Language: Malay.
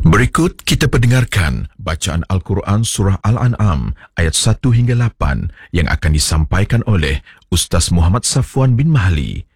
Berikut kita pendengarkan bacaan Al-Quran Surah Al-An'am ayat 1 hingga 8 yang akan disampaikan oleh Ustaz Muhammad Safwan bin Mahli.